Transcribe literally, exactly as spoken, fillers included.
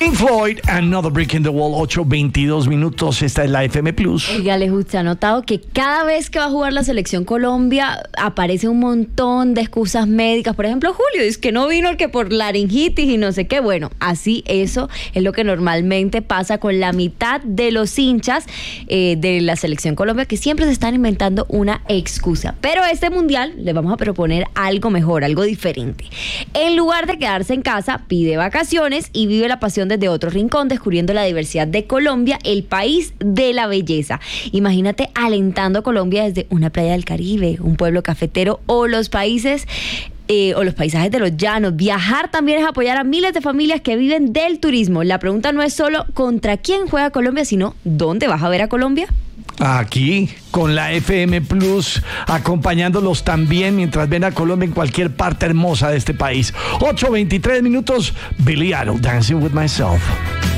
Pink Floyd, Another Brick in the Wall, ocho veintidós minutos. Esta es la F M Plus. Oiga, le usted ha notado que cada vez que va a jugar la selección Colombia aparece un montón de excusas médicas. Por ejemplo, Julio dice que no vino el que por laringitis y no sé qué. Bueno, así eso es lo que normalmente pasa con la mitad de los hinchas eh, de la selección Colombia, que siempre se están inventando una excusa. Pero este mundial le vamos a proponer algo mejor, algo diferente. En lugar de quedarse en casa, pide vacaciones y vive la pasión desde otro rincón, descubriendo la diversidad de Colombia, el país de la belleza. Imagínate alentando a Colombia desde una playa del Caribe, un pueblo cafetero o los países Eh, o los paisajes de los llanos. Viajar también es apoyar a miles de familias que viven del turismo. La pregunta no es solo contra quién juega Colombia, sino ¿dónde vas a ver a Colombia? Aquí, con la F M Plus, acompañándolos también mientras ven a Colombia en cualquier parte hermosa de este país. ocho veintitrés minutos, Billy Idol, Dancing with Myself.